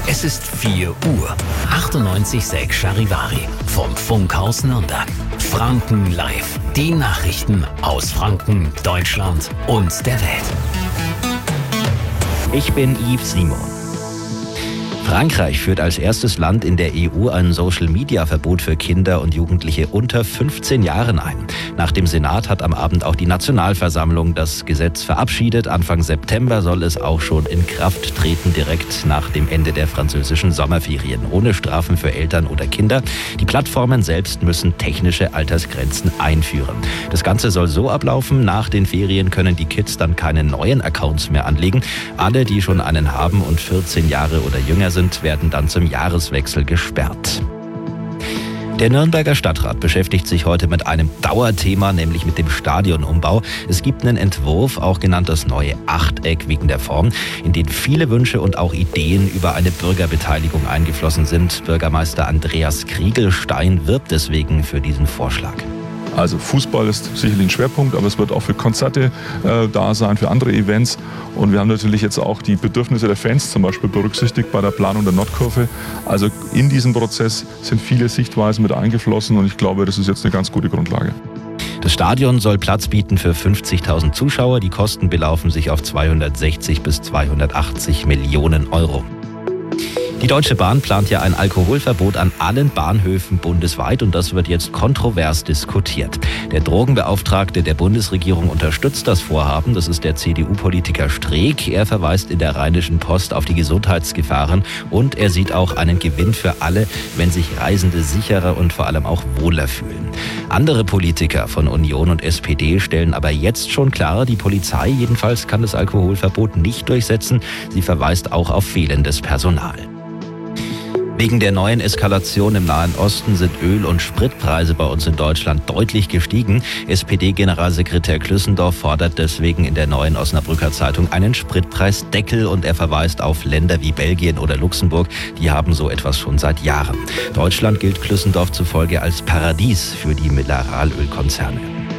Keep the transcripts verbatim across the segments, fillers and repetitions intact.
Es ist vier Uhr. achtundneunzig Komma sechs Charivari vom Funkhaus Nürnberg. Franken live. Die Nachrichten aus Franken, Deutschland und der Welt. Ich bin Yves Simon. Frankreich führt als erstes Land in der E U ein Social-Media-Verbot für Kinder und Jugendliche unter fünfzehn Jahren ein. Nach dem Senat hat am Abend auch die Nationalversammlung das Gesetz verabschiedet. Anfang September soll es auch schon in Kraft treten, direkt nach dem Ende der französischen Sommerferien. Ohne Strafen für Eltern oder Kinder. Die Plattformen selbst müssen technische Altersgrenzen einführen. Das Ganze soll so ablaufen: Nach den Ferien können die Kids dann keine neuen Accounts mehr anlegen. Alle, die schon einen haben und vierzehn Jahre oder jünger sind, werden dann zum Jahreswechsel gesperrt. Der Nürnberger Stadtrat beschäftigt sich heute mit einem Dauerthema, nämlich mit dem Stadionumbau. Es gibt einen Entwurf, auch genannt das neue Achteck wegen der Form, in den viele Wünsche und auch Ideen über eine Bürgerbeteiligung eingeflossen sind. Bürgermeister Andreas Kriegelstein wirbt deswegen für diesen Vorschlag. Also Fußball ist sicherlich ein Schwerpunkt, aber es wird auch für Konzerte äh, da sein, für andere Events. Und wir haben natürlich jetzt auch die Bedürfnisse der Fans zum Beispiel berücksichtigt bei der Planung der Nordkurve. Also in diesem Prozess sind viele Sichtweisen mit eingeflossen und ich glaube, das ist jetzt eine ganz gute Grundlage. Das Stadion soll Platz bieten für fünfzigtausend Zuschauer. Die Kosten belaufen sich auf zweihundertsechzig bis zweihundertachtzig Millionen Euro. Die Deutsche Bahn plant ja ein Alkoholverbot an allen Bahnhöfen bundesweit und das wird jetzt kontrovers diskutiert. Der Drogenbeauftragte der Bundesregierung unterstützt das Vorhaben. Das ist der C D U-Politiker Streeck. Er verweist in der Rheinischen Post auf die Gesundheitsgefahren und er sieht auch einen Gewinn für alle, wenn sich Reisende sicherer und vor allem auch wohler fühlen. Andere Politiker von Union und S P D stellen aber jetzt schon klar, die Polizei jedenfalls kann das Alkoholverbot nicht durchsetzen. Sie verweist auch auf fehlendes Personal. Wegen der neuen Eskalation im Nahen Osten sind Öl- und Spritpreise bei uns in Deutschland deutlich gestiegen. S P D-Generalsekretär Klüssendorf fordert deswegen in der neuen Osnabrücker Zeitung einen Spritpreisdeckel und er verweist auf Länder wie Belgien oder Luxemburg. Die haben so etwas schon seit Jahren. Deutschland gilt Klüssendorf zufolge als Paradies für die Mineralölkonzerne.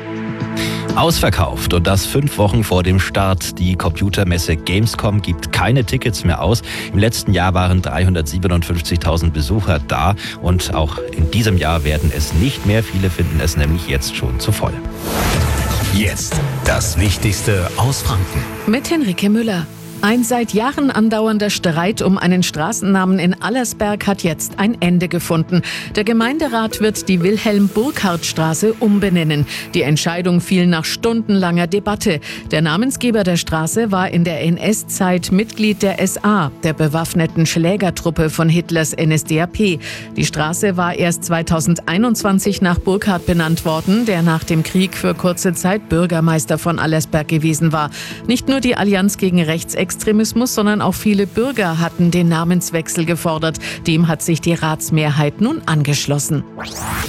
Ausverkauft und das fünf Wochen vor dem Start. Die Computermesse Gamescom gibt keine Tickets mehr aus. Im letzten Jahr waren dreihundertsiebenundfünfzigtausend Besucher da und auch in diesem Jahr werden es nicht mehr. Viele finden es nämlich jetzt schon zu voll. Jetzt das Wichtigste aus Franken. Mit Henrike Müller. Ein seit Jahren andauernder Streit um einen Straßennamen in Allersberg hat jetzt ein Ende gefunden. Der Gemeinderat wird die Wilhelm-Burckhardt-Straße umbenennen. Die Entscheidung fiel nach stundenlanger Debatte. Der Namensgeber der Straße war in der N S-Zeit Mitglied der S A, der bewaffneten Schlägertruppe von Hitlers N S D A P. Die Straße war erst zweitausendeinundzwanzig nach Burckhardt benannt worden, der nach dem Krieg für kurze Zeit Bürgermeister von Allersberg gewesen war. Nicht nur die Allianz gegen Rechtsextremismus, Extremismus, sondern auch viele Bürger hatten den Namenswechsel gefordert. Dem hat sich die Ratsmehrheit nun angeschlossen.